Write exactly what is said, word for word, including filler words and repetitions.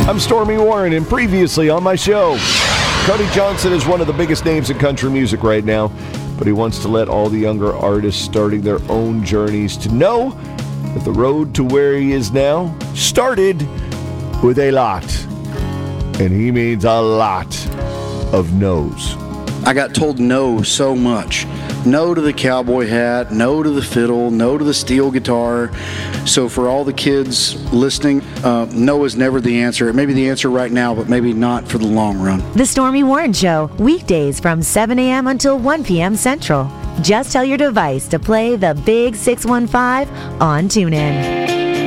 I'm Stormy Warren, and previously on my show, Cody Johnson is one of the biggest names in country music right now, but he wants to let all the younger artists starting their own journeys to know that the road to where he is now started with a lot, and he means a lot of no's. I got told no so much. No to the cowboy hat, no to the fiddle, no to the steel guitar. So for all the kids listening, uh, no is never the answer. It may be the answer right now, but maybe not for the long run. The Stormy Warren Show, weekdays from seven a.m. until one p.m. Central. Just tell your device to play the Big six one five on TuneIn.